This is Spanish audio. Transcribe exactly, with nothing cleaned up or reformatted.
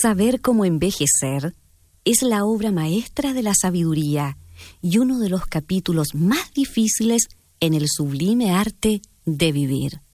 Saber cómo envejecer es la obra maestra de la sabiduría y uno de los capítulos más difíciles en el sublime arte de vivir.